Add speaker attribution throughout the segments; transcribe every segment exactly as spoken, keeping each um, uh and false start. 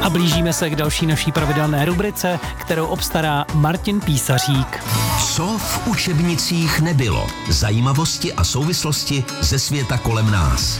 Speaker 1: A blížíme se k další naší pravidelné rubrice, kterou obstará Martin Písařík.
Speaker 2: Co v učebnicích nebylo? Zajímavosti a souvislosti ze světa kolem nás.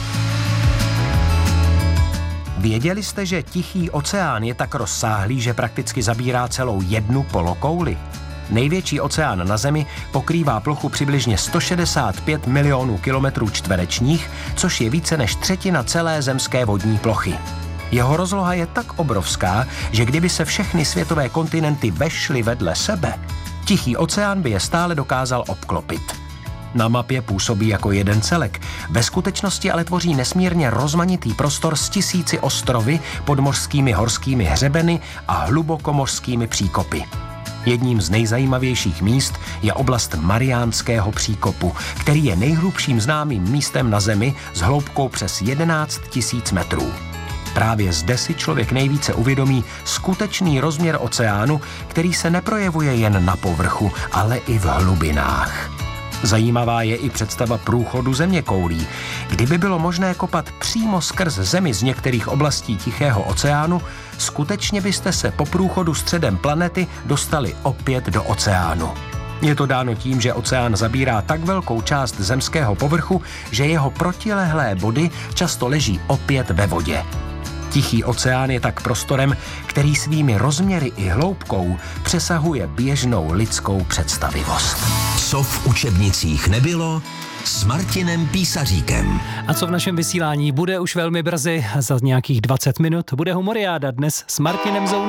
Speaker 3: Věděli jste, že Tichý oceán je tak rozsáhlý, že prakticky zabírá celou jednu polokouli? Největší oceán na Zemi pokrývá plochu přibližně sto šedesát pět milionů kilometrů čtverečních, což je více než třetina celé zemské vodní plochy. Jeho rozloha je tak obrovská, že kdyby se všechny světové kontinenty vešly vedle sebe, Tichý oceán by je stále dokázal obklopit. Na mapě působí jako jeden celek, ve skutečnosti ale tvoří nesmírně rozmanitý prostor s tisíci ostrovy, podmořskými horskými hřebeny a hlubokomořskými příkopy. Jedním z nejzajímavějších míst je oblast Mariánského příkopu, který je nejhlubším známým místem na Zemi s hloubkou přes jedenáct tisíc metrů. Právě zde si člověk nejvíce uvědomí skutečný rozměr oceánu, který se neprojevuje jen na povrchu, ale i v hlubinách. Zajímavá je i představa průchodu zeměkoulí. Kdyby bylo možné kopat přímo skrz Zemi z některých oblastí Tichého oceánu, skutečně byste se po průchodu středem planety dostali opět do oceánu. Je to dáno tím, že oceán zabírá tak velkou část zemského povrchu, že jeho protilehlé body často leží opět ve vodě. Tichý oceán je tak prostorem, který svými rozměry i hloubkou přesahuje běžnou lidskou představivost.
Speaker 2: Co v učebnicích nebylo? S Martinem Písaříkem.
Speaker 1: A co v našem vysílání bude už velmi brzy, za nějakých dvacet minut, bude Humoriáda dnes s Martinem Zounem.